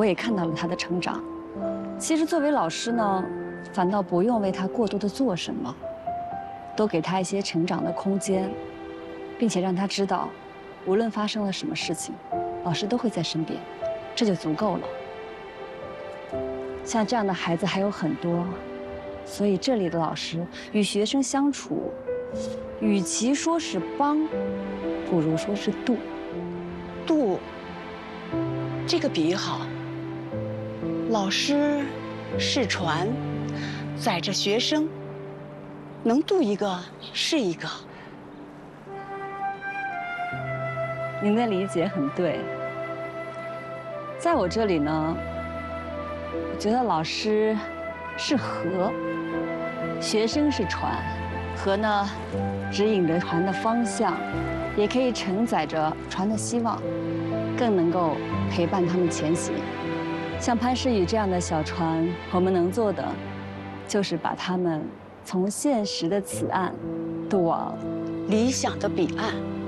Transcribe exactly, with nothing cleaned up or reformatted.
我也看到了他的成长。其实作为老师呢，反倒不用为他过多的做什么，多给他一些成长的空间，并且让他知道，无论发生了什么事情，老师都会在身边，这就足够了。像这样的孩子还有很多，所以这里的老师与学生相处，与其说是帮，不如说是渡。 渡，这个比喻好。老师是船，载着学生，能渡一个是一个。 您的理解很对。在我这里呢，我觉得老师是河，学生是船。河呢，指引着船的方向，也可以承载着船的希望，更能够陪伴他们前行。像潘诗雨这样的小船，我们能做的，就是把他们从现实的此岸渡往理想的彼岸。